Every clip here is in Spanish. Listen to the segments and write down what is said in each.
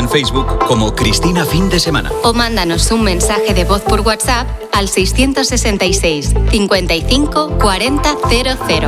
en Facebook como Cristina Fin de Semana. O mándanos un mensaje de voz por WhatsApp al 666 55 40 00.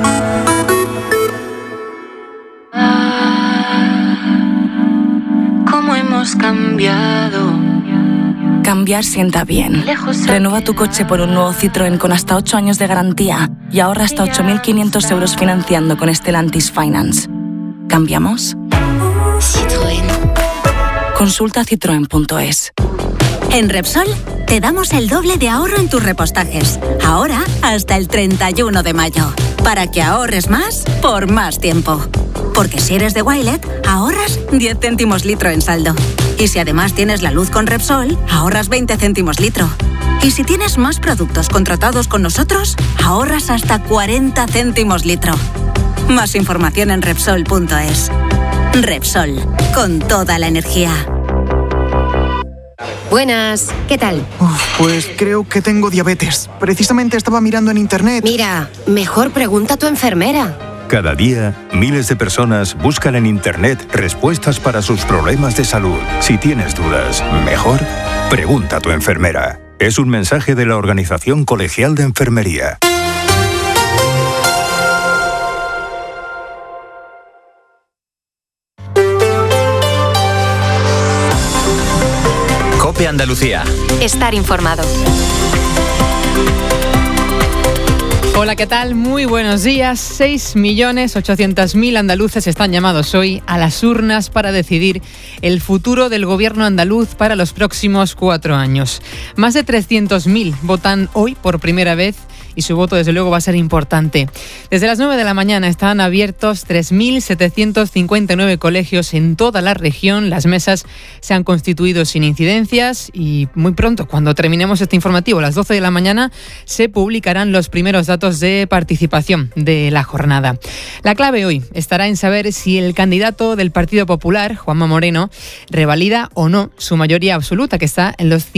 ¿Cómo hemos cambiado? Cambiar sienta bien. Renueva tu coche por un nuevo Citroën con hasta 8 años de garantía y ahorra hasta 8.500 euros financiando con Stellantis Finance. ¿Cambiamos? Citroën. Consulta citroen.es. En Repsol te damos el doble de ahorro en tus repostajes. Ahora hasta el 31 de mayo. Para que ahorres más por más tiempo. Porque si eres de Wilet, ahorras 10 céntimos litro en saldo. Y si además tienes la luz con Repsol, ahorras 20 céntimos litro. Y si tienes más productos contratados con nosotros, ahorras hasta 40 céntimos litro. Más información en Repsol.es. Repsol, con toda la energía. Buenas, ¿qué tal? Pues creo que tengo diabetes. Precisamente estaba mirando en internet. Mira, mejor pregunta a tu enfermera. Cada día, miles de personas buscan en internet respuestas para sus problemas de salud. Si tienes dudas, mejor pregunta a tu enfermera. Es un mensaje de la Organización Colegial de Enfermería. COPE Andalucía. Estar informado. Hola, ¿qué tal? Muy buenos días. 6.800.000 andaluces están llamados hoy a las urnas para decidir el futuro del gobierno andaluz para los próximos 4 años. Más de 300.000 votan hoy por primera vez y su voto, desde luego, va a ser importante. Desde las 9 de la mañana están abiertos 3.759 colegios en toda la región. Las mesas se han constituido sin incidencias y muy pronto, cuando terminemos este informativo, a las 12 de la mañana, se publicarán los primeros datos de participación de la jornada. La clave hoy estará en saber si el candidato del Partido Popular, Juanma Moreno, revalida o no su mayoría absoluta, que está en los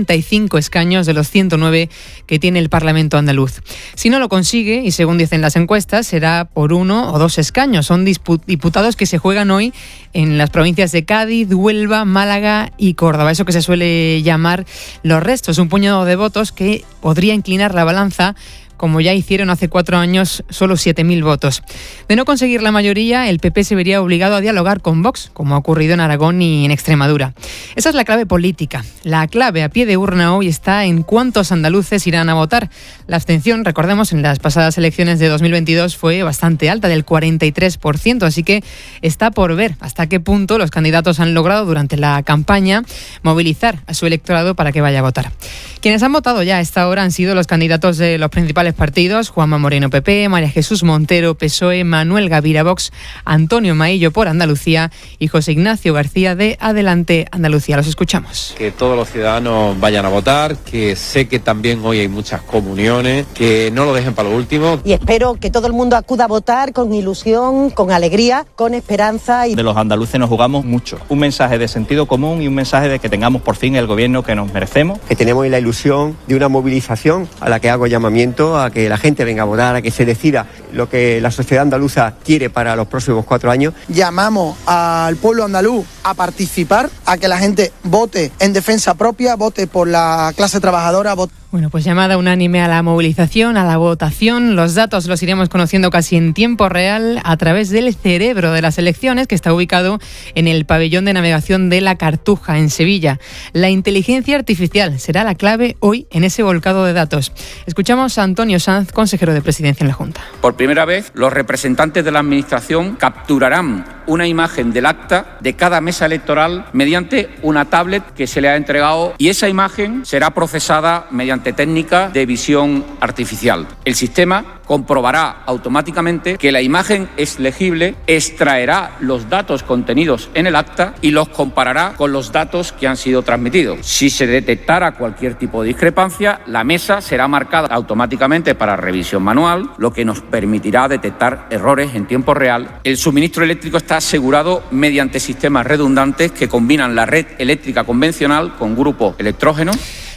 55 escaños de los 109 que tiene el Parlamento andaluz. Si no lo consigue, y según dicen las encuestas, será por 1 o 2 escaños. Son diputados que se juegan hoy en las provincias de Cádiz, Huelva, Málaga y Córdoba. Eso que se suele llamar los restos. Un puñado de votos que podría inclinar la balanza, como ya hicieron hace 4 años, solo 7.000 votos. De no conseguir la mayoría, el PP se vería obligado a dialogar con Vox, como ha ocurrido en Aragón y en Extremadura. Esa es la clave política. La clave a pie de urna hoy está en cuántos andaluces irán a votar. La abstención, recordemos, en las pasadas elecciones de 2022 fue bastante alta, del 43%, así que está por ver hasta qué punto los candidatos han logrado durante la campaña movilizar a su electorado para que vaya a votar. Quienes han votado ya a esta hora han sido los candidatos de los principales partidos: Juanma Moreno, PP, María Jesús Montero, PSOE, Manuel Gavira, Vox, Antonio Maillo por Andalucía y José Ignacio García de Adelante Andalucía. Los escuchamos. Que todos los ciudadanos vayan a votar, que sé que también hoy hay muchas comuniones, que no lo dejen para lo último. Y espero que todo el mundo acuda a votar con ilusión, con alegría, con esperanza. De los andaluces nos jugamos mucho. Un mensaje de sentido común y un mensaje de que tengamos por fin el gobierno que nos merecemos. Que tenemos la ilusión de una movilización a la que hago llamamiento a que la gente venga a votar, a que se decida lo que la sociedad andaluza quiere para los próximos 4 años. Llamamos al pueblo andaluz a participar, a que la gente vote en defensa propia, vote por la clase trabajadora, vote. Bueno, pues llamada unánime a la movilización, a la votación. Los datos los iremos conociendo casi en tiempo real a través del cerebro de las elecciones, que está ubicado en el pabellón de navegación de La Cartuja, en Sevilla. La inteligencia artificial será la clave hoy en ese volcado de datos. Escuchamos a Antonio Sanz, consejero de Presidencia en la Junta. Por primera vez, los representantes de la Administración capturarán una imagen del acta de cada mesa electoral mediante una tablet que se le ha entregado, y esa imagen será procesada mediante técnica de visión artificial. El sistema comprobará automáticamente que la imagen es legible, extraerá los datos contenidos en el acta y los comparará con los datos que han sido transmitidos. Si se detectara cualquier tipo de discrepancia, la mesa será marcada automáticamente para revisión manual, lo que nos permitirá detectar errores en tiempo real. El suministro eléctrico está asegurado mediante sistemas redundantes que combinan la red eléctrica convencional con grupos electrógenos.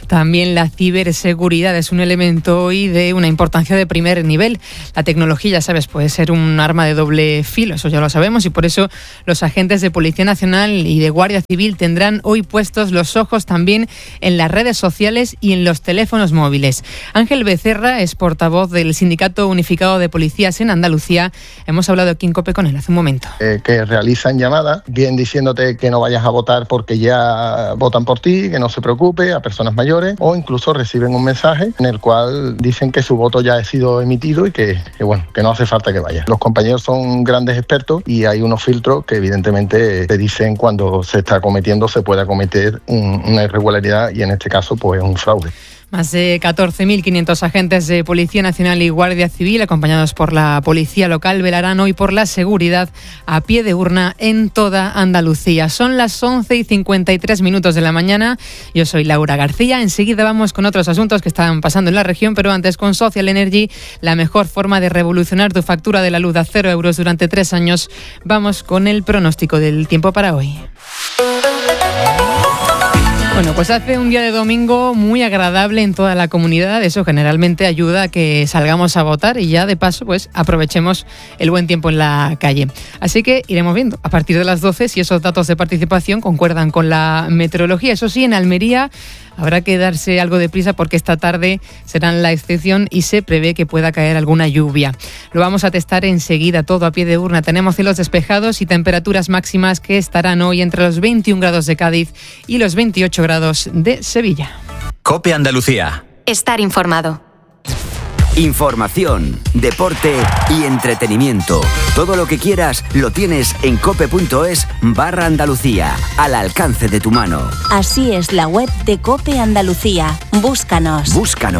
También la ciberseguridad es un elemento hoy de una importancia de primer nivel. La tecnología, ya sabes, puede ser un arma de doble filo, eso ya lo sabemos, y por eso los agentes de Policía Nacional y de Guardia Civil tendrán hoy puestos los ojos también en las redes sociales y en los teléfonos móviles. Ángel Becerra es portavoz del Sindicato Unificado de Policías en Andalucía. Hemos hablado aquí en COPE con él hace un momento. Que realizan llamadas, bien diciéndote que no vayas a votar porque ya votan por ti, que no se preocupe, a personas mayores, o incluso reciben un mensaje en el cual dicen que su voto ya ha sido emitido y que no hace falta que vaya. Los compañeros son grandes expertos y hay unos filtros que evidentemente te dicen cuando se está cometiendo, se puede cometer una irregularidad y en este caso pues un fraude. Más de 14.500 agentes de Policía Nacional y Guardia Civil, acompañados por la Policía Local, velarán hoy por la seguridad a pie de urna en toda Andalucía. Son las 11:53 de la mañana. Yo soy Laura García. Enseguida vamos con otros asuntos que están pasando en la región, pero antes con Social Energy, la mejor forma de revolucionar tu factura de la luz a 0 euros durante 3 años. Vamos con el pronóstico del tiempo para hoy. Bueno, pues hace un día de domingo muy agradable en toda la comunidad. Eso generalmente ayuda a que salgamos a votar y ya de paso pues aprovechemos el buen tiempo en la calle. Así que iremos viendo a partir de las 12 si esos datos de participación concuerdan con la meteorología. Eso sí, en Almería habrá que darse algo de prisa porque esta tarde serán la excepción y se prevé que pueda caer alguna lluvia. Lo vamos a testar enseguida todo a pie de urna. Tenemos cielos despejados y temperaturas máximas que estarán hoy entre los 21 grados de Cádiz y los 28 grados de Sevilla. COPE Andalucía. Estar informado. Información, deporte y entretenimiento. Todo lo que quieras lo tienes en cope.es/Andalucía, al alcance de tu mano. Así es la web de COPE Andalucía. Búscanos.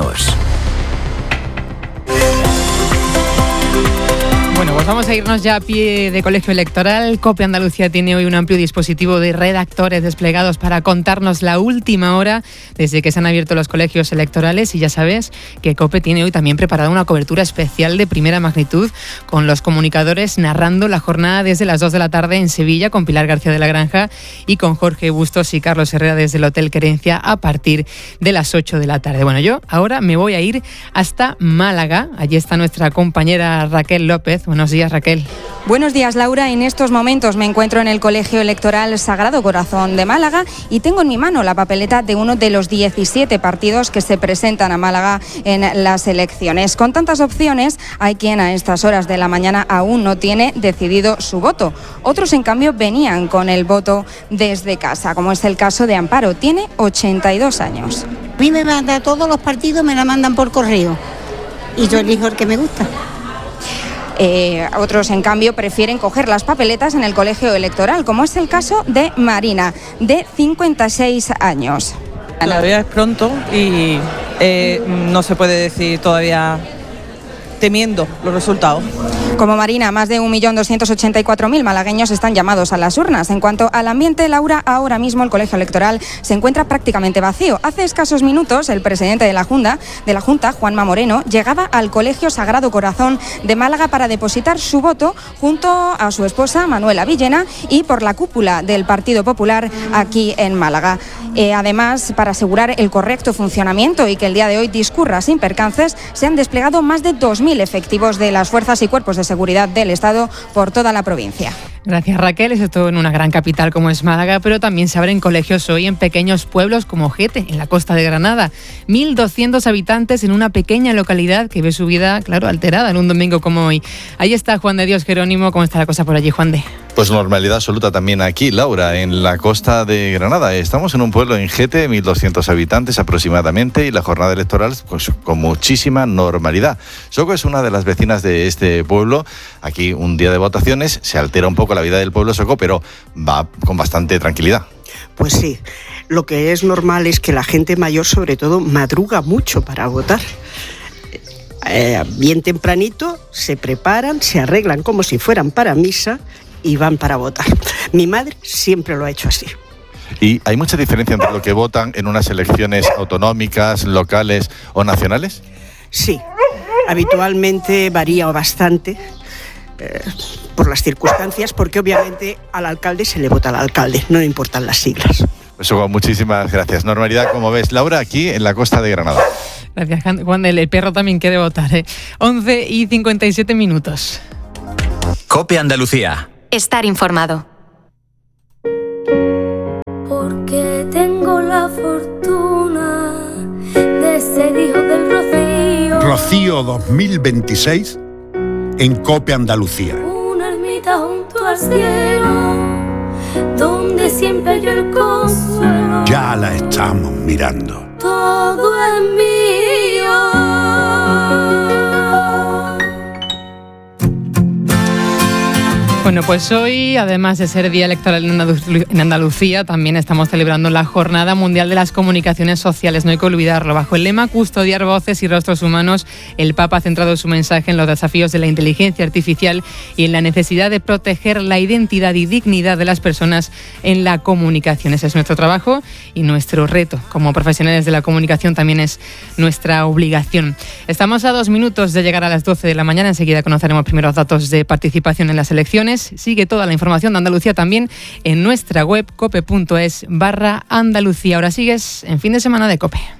Bueno, pues vamos a irnos ya a pie de colegio electoral. COPE Andalucía tiene hoy un amplio dispositivo de redactores desplegados para contarnos la última hora desde que se han abierto los colegios electorales. Y ya sabes que COPE tiene hoy también preparada una cobertura especial de primera magnitud con los comunicadores narrando la jornada desde las 2 de la tarde en Sevilla con Pilar García de la Granja y con Jorge Bustos y Carlos Herrera desde el Hotel Querencia a partir de las 8 de la tarde. Bueno, yo ahora me voy a ir hasta Málaga. Allí está nuestra compañera Raquel López. Buenos días, Raquel. Buenos días, Laura. En estos momentos me encuentro en el Colegio Electoral Sagrado Corazón de Málaga y tengo en mi mano la papeleta de uno de los 17 partidos que se presentan a Málaga en las elecciones. Con tantas opciones, hay quien a estas horas de la mañana aún no tiene decidido su voto. Otros, en cambio, venían con el voto desde casa, como es el caso de Amparo. Tiene 82 años. A mí me mandan todos los partidos, me la mandan por correo y yo elijo el que me gusta. Otros, en cambio, prefieren coger las papeletas en el colegio electoral, como es el caso de Marina, de 56 años. Todavía es pronto y no se puede decir todavía temiendo los resultados. Como Marina, más de 1.284.000 malagueños están llamados a las urnas. En cuanto al ambiente, Laura, ahora mismo el colegio electoral se encuentra prácticamente vacío. Hace escasos minutos, el presidente de la Junta, Juanma Moreno, llegaba al Colegio Sagrado Corazón de Málaga para depositar su voto junto a su esposa, Manuela Villena, y por la cúpula del Partido Popular aquí en Málaga. Además, para asegurar el correcto funcionamiento y que el día de hoy discurra sin percances, se han desplegado más de 2.000 efectivos de las fuerzas y cuerpos de seguridad del Estado por toda la provincia. Gracias, Raquel. Es esto en una gran capital como es Málaga, pero también se abren colegios hoy en pequeños pueblos como Jete, en la costa de Granada. 1.200 habitantes en una pequeña localidad que ve su vida, claro, alterada en un domingo como hoy. Ahí está Juan de Dios Jerónimo. ¿Cómo está la cosa por allí, Juan de? Pues normalidad absoluta también aquí, Laura, en la costa de Granada. Estamos en un pueblo en Jete, 1.200 habitantes aproximadamente, y la jornada electoral pues con muchísima normalidad. Soco es una de las vecinas de este pueblo. Aquí un día de votaciones, se altera un poco la vida del pueblo, Soco, pero va con bastante tranquilidad. Pues sí, lo que es normal es que la gente mayor sobre todo madruga mucho para votar. Bien tempranito se preparan, se arreglan como si fueran para misa y van para votar. Mi madre siempre lo ha hecho así. ¿Y hay mucha diferencia entre lo que votan en unas elecciones autonómicas, locales o nacionales? Sí, habitualmente varía bastante por las circunstancias, porque obviamente al alcalde se le vota al alcalde, no importan las siglas. Eso, muchísimas gracias. Normalidad, como ves, Laura, aquí en la costa de Granada. Gracias, Juan. El perro también quiere votar, 11:57 minutos. COPE Andalucía. Estar informado. Porque tengo la fortuna de ser hijo del Rocío. Rocío 2026 en COPE Andalucía. Una ermita junto al cielo, donde siempre yo el consuelo. Ya la estamos mirando. Todo es mío. Bueno, pues hoy, además de ser día electoral en Andalucía, también estamos celebrando la Jornada Mundial de las Comunicaciones Sociales. No hay que olvidarlo. Bajo el lema Custodiar voces y rostros humanos, el Papa ha centrado su mensaje en los desafíos de la inteligencia artificial y en la necesidad de proteger la identidad y dignidad de las personas en la comunicación. Ese es nuestro trabajo y nuestro reto. Como profesionales de la comunicación también es nuestra obligación. Estamos a 2 minutos de llegar a las 12 de la mañana. Enseguida conoceremos primeros datos de participación en las elecciones. Sigue toda la información de Andalucía también en nuestra web cope.es/Andalucía. Ahora sigues en Fin de Semana de COPE.